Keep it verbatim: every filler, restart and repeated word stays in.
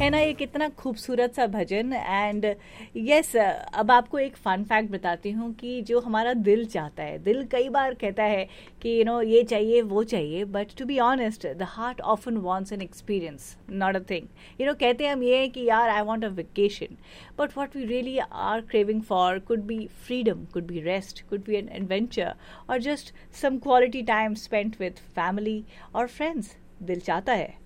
है ना, ये कितना खूबसूरत सा भजन। एंड यस, अब आपको एक फन फैक्ट बताती हूँ कि जो हमारा दिल चाहता है, दिल कई बार कहता है कि यू नो ये चाहिए वो चाहिए, but to be honest the heart often wants an experience, not a thing. You know कहते हैं हम ये कि यार I want a vacation, but what we really are craving for could be freedom, could be rest, could be an adventure, और just some quality time spent with family और friends. दिल चाहता है